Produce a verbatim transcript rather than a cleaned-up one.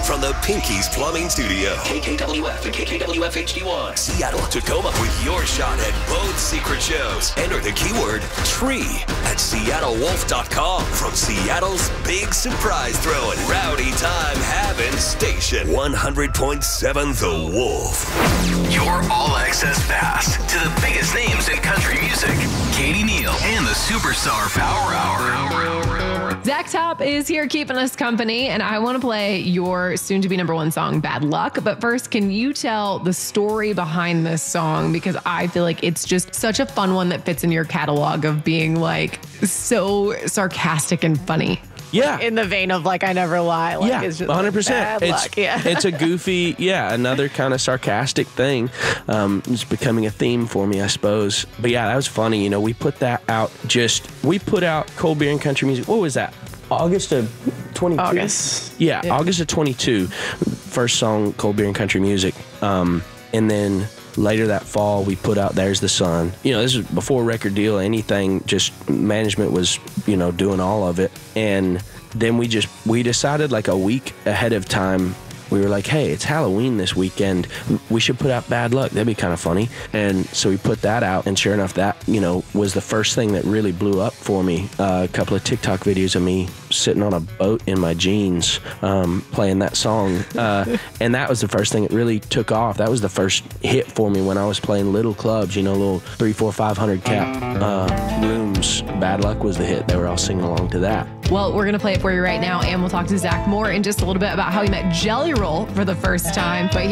from the Pinky's Plumbing Studio. K K W F and K K W F H D one. Seattle, Tacoma, with your shot at both secret shows. Enter the keyword TREE at seattle wolf dot com. From Seattle's big surprise throwing, rowdy time having station. one hundred point seven The Wolf. Your all-access pass to the biggest names in country music. Katie Neal and the Superstar Power Hour. Zach Top is here keeping us company, and I want to play your soon-to-be number one song, Bad Luck. But first, can you tell the story behind this song? Because I feel like it's just such a fun one that fits in your catalog of being like so sarcastic and funny. Yeah. In the vein of like, I never lie. Like, yeah, it's just one hundred percent. Like bad it's, luck. Yeah. It's a goofy, yeah, another kind of sarcastic thing. Um, it's becoming a theme for me, I suppose. But yeah, that was funny. You know, we put that out just, we put out Cold Beer and Country Music. What was that? August of twenty-two? August. Yeah, yeah, August of twenty-two. First song, Cold Beer and Country Music. Um, and then later that fall, we put out There's the Sun. You know, this is before record deal, anything, just management was, you know, doing all of it. And then we just, we decided like a week ahead of time, we were like, hey, it's Halloween this weekend. We should put out Bad Luck. That'd be kind of funny. And so we put that out, and sure enough, that, you know, was the first thing that really blew up for me. Uh, a couple of TikTok videos of me sitting on a boat in my jeans um, playing that song. Uh, and that was the first thing that really took off. That was the first hit for me when I was playing little clubs, you know, little three, four, five hundred cap uh, rooms. Bad Luck was the hit. They were all singing along to that. Well, we're going to play it for you right now, and we'll talk to Zach more in just a little bit about how he met Jelly Roll for the first time. But